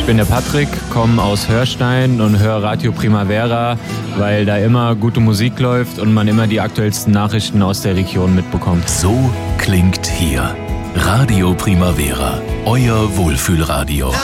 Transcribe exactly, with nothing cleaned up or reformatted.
bin der Patrick, komme aus Hörstein und höre Radio Primavera, weil da immer gute Musik läuft und man immer die aktuellsten Nachrichten aus der Region mitbekommt. So klingt hier Radio Primavera, euer Wohlfühlradio.